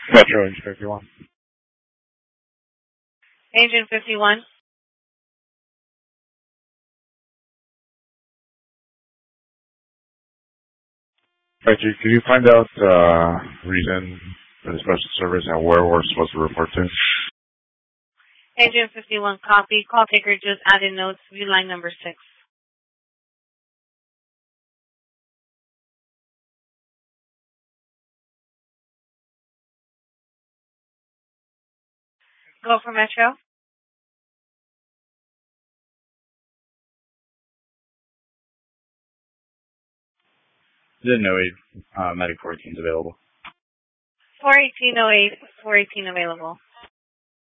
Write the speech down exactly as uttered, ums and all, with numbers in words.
Metro Agent fifty-one. Agent fifty-one. Right, could you find out uh, reason for the special service and where we're supposed to report to? Agent fifty-one, copy. Call taker just added notes. View line number six. Go for Metro. Didn't know he, uh, Medic fourteen is available. four eighteen oh eight, four eighteen available.